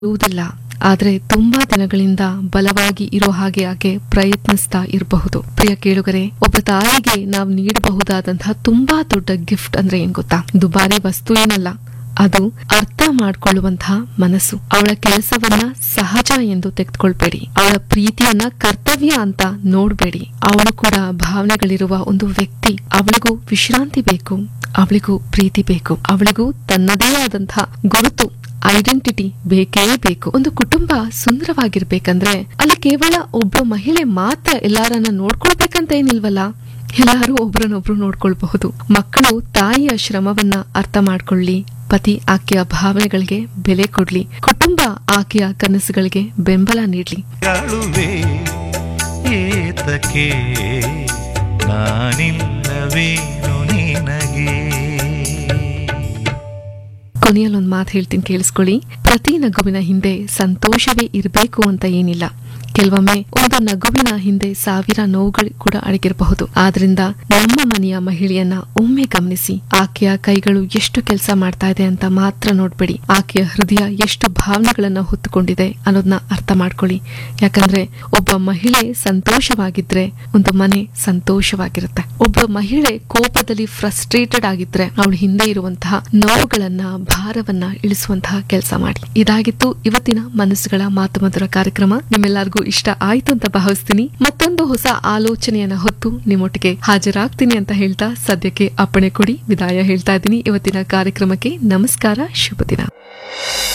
ಇರುವುದಿಲ್ಲ. ಆದ್ರೆ ತುಂಬಾ ದಿನಗಳಿಂದ ಬಲವಾಗಿ ಇರೋ ಹಾಗೆ ಆಕೆ ಪ್ರಯತ್ನಿಸ್ತಾ ಇರಬಹುದು. ಪ್ರಿಯ ಕೇಳುಗರೆ, ಒಬ್ಬ ತಾಯಿಗೆ ನಾವು ನೀಡಬಹುದಾದಂತಹ ತುಂಬಾ ದೊಡ್ಡ ಗಿಫ್ಟ್ ಅಂದ್ರೆ ಏನ್ ಗೊತ್ತಾ? ದುಬಾರಿ ವಸ್ತು ಏನಲ್ಲ, ಅದು ಅರ್ಥ ಮಾಡ್ಕೊಳ್ಳುವಂತಹ ಮನಸ್ಸು. ಅವಳ ಕೆಲಸವನ್ನ ಸಹಜ ಎಂದು ತೆಗೆದುಕೊಳ್ಬೇಡಿ, ಅವಳ ಪ್ರೀತಿಯನ್ನ ಕರ್ತವ್ಯ ಅಂತ ನೋಡ್ಬೇಡಿ. ಅವಳು ಕೂಡ ಭಾವನೆಗಳಿರುವ ಒಂದು ವ್ಯಕ್ತಿ. ಅವಳಿಗೂ ವಿಶ್ರಾಂತಿ ಬೇಕು, ಅವಳಿಗೂ ಪ್ರೀತಿ ಬೇಕು, ಅವಳಿಗೂ ತನ್ನದೇ ಆದಂತಹ ಗುರುತು, ಐಡೆಂಟಿಟಿ ಬೇಕೇ ಬೇಕು. ಒಂದು ಕುಟುಂಬ ಸುಂದರವಾಗಿರ್ಬೇಕಂದ್ರೆ ಅಲ್ಲಿ ಕೇವಲ ಒಬ್ಬ ಮಹಿಳೆ ಮಾತ್ರ ಎಲ್ಲಾರನ್ನ ನೋಡ್ಕೊಳ್ಬೇಕಂತ ಏನಿಲ್ವಲ್ಲ, ಎಲ್ಲಾರು ಒಬ್ರನ್ನೊಬ್ರು ನೋಡ್ಕೊಳ್ಬಹುದು. ಮಕ್ಕಳು ತಾಯಿಯ ಶ್ರಮವನ್ನ ಅರ್ಥ ಮಾಡ್ಕೊಳ್ಳಿ, ಪತಿ ಆಕೆಯ ಭಾವನೆಗಳಿಗೆ ಬೆಲೆ ಕೊಡ್ಲಿ, ಕುಟುಂಬ ಆಕೆಯ ಕನಸುಗಳಿಗೆ ಬೆಂಬಲ ನೀಡ್ಲಿ. ಕೊನೆಯಲ್ಲೊಂದು ಮಾತು ಹೇಳ್ತೀನಿ, ಕೇಳಿಸ್ಕೊಳ್ಳಿ. ಪ್ರತಿ ನಗುವಿನ ಹಿಂದೆ ಸಂತೋಷವೇ ಇರಬೇಕು ಅಂತ ಏನಿಲ್ಲ. ಕೆಲವೊಮ್ಮೆ ಒಂದು ನಗುವಿನ ಹಿಂದೆ 1000 ನೋವುಗಳು ಕೂಡ ಅಡಗಿರಬಹುದು. ಆದ್ರಿಂದ ನಮ್ಮ ಮನೆಯ ಮಹಿಳೆಯನ್ನ ಒಮ್ಮೆ ಗಮನಿಸಿ. ಆಕೆಯ ಕೈಗಳು ಎಷ್ಟು ಕೆಲಸ ಮಾಡ್ತಾ ಇದೆ ಅಂತ ಮಾತ್ರ ನೋಡ್ಬೇಡಿ, ಆಕೆಯ ಹೃದಯ ಎಷ್ಟು ಭಾವನೆಗಳನ್ನ ಹೊತ್ತುಕೊಂಡಿದೆ ಅನ್ನೋದನ್ನ ಅರ್ಥ ಮಾಡ್ಕೊಳ್ಳಿ. ಯಾಕಂದ್ರೆ ಒಬ್ಬ ಮಹಿಳೆ ಸಂತೋಷವಾಗಿದ್ರೆ ಒಂದು ಮನೆ ಸಂತೋಷವಾಗಿರುತ್ತೆ. ಒಬ್ಬ ಮಹಿಳೆ ಕೋಪದಲ್ಲಿ ಫ್ರಸ್ಟ್ರೇಟೆಡ್ ಆಗಿದ್ರೆ ಅವಳ ಹಿಂದೆ ಇರುವಂತಹ ನೋವುಗಳನ್ನ, ಭಾರವನ್ನ ಇಳಿಸುವಂತಹ ಕೆಲಸ ಮಾಡಿ. ಇದಾಗಿತ್ತು ಇವತ್ತಿನ ಮನಸ್ಸುಗಳ ಮಾತು ಮಧುರ ಕಾರ್ಯಕ್ರಮ. ನಿಮ್ಮೆಲ್ಲರಿಗೂ ಇಷ್ಟ ಆಯ್ತು ಅಂತ ಭಾವಿಸ್ತೀನಿ. ಮತ್ತೊಂದು ಹೊಸ ಆಲೋಚನೆಯನ್ನ ಹೊತ್ತು ನಿಮ್ಮೊಟ್ಟಿಗೆ ಹಾಜರಾಗ್ತೀನಿ ಅಂತ ಹೇಳ್ತಾ ಸದ್ಯಕ್ಕೆ ಅಪ್ಪಣೆ ಕೊಡಿ ವಿದಾಯ ಹೇಳ್ತಾ ಇದ್ದೀನಿ ಇವತ್ತಿನ ಕಾರ್ಯಕ್ರಮಕ್ಕೆ. ನಮಸ್ಕಾರ, ಶುಭ ದಿನ.